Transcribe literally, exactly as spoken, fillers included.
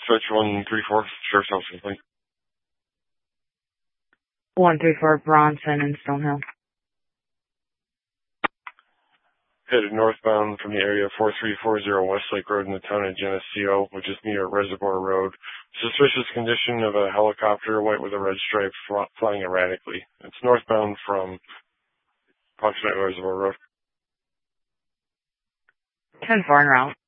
Search one three four, Sheriff's House Complaint. one three four Bronson in Stonehill. Headed northbound from the area four three four zero Westlake Road in the town of Geneseo, which is near Reservoir Road. Suspicious condition of a helicopter, white with a red stripe, fl- flying erratically. It's northbound from approximately Reservoir Road. ten four en route.